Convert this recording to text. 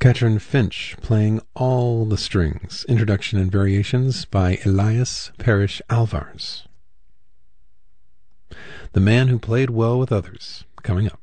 Catherine Finch playing all the strings. Introduction and variations by Elias Parrish Alvarez. The Man Who Played Well with Others, coming up.